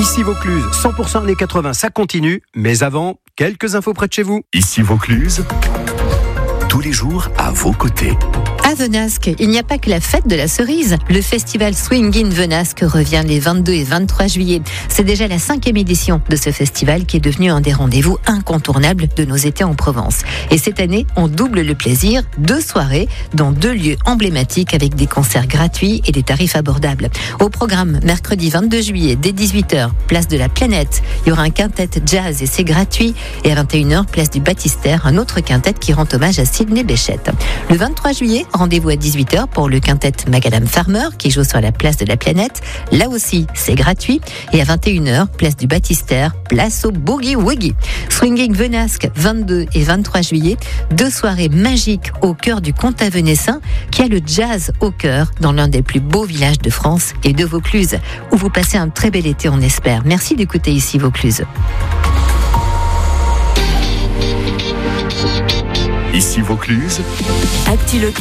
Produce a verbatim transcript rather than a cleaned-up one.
Ici Vaucluse, cent pour cent années quatre-vingts, ça continue. Mais avant, quelques infos près de chez vous. Ici Vaucluse, tous les jours à vos côtés. À Venasque, il n'y a pas que la fête de la cerise. Le festival Swing in Venasque revient les vingt-deux et vingt-trois juillet. C'est déjà la cinquième édition de ce festival qui est devenu un des rendez-vous incontournables de nos étés en Provence. Et cette année, on double le plaisir. Deux soirées dans deux lieux emblématiques avec des concerts gratuits et des tarifs abordables. Au programme, mercredi vingt-deux juillet, dès dix-huit heures, place de la Planète. Il y aura un quintet jazz et c'est gratuit. Et à vingt et une heures, place du Baptistère, un autre quintet qui rend hommage à Sidney Bechet. Le vingt-trois juillet, rendez-vous à dix-huit heures pour le quintet Macadam Farmer qui joue sur la place de la Planète. Là aussi, c'est gratuit. Et à vingt et une heures, place du Baptistère, place au Boogie Woogie. Swinging Venasque, vingt-deux et vingt-trois juillet. Deux soirées magiques au cœur du comtat venessin qui a le jazz au cœur dans l'un des plus beaux villages de France et de Vaucluse, où vous passez un très bel été, on espère. Merci d'écouter Ici Vaucluse. Ici Vaucluse. Actu local.